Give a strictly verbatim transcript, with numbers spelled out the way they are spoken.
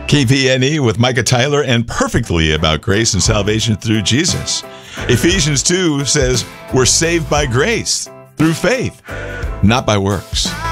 K V N E with Micah Tyler, and perfectly about grace and salvation through Jesus. Ephesians two says we're saved by grace through faith, not by works.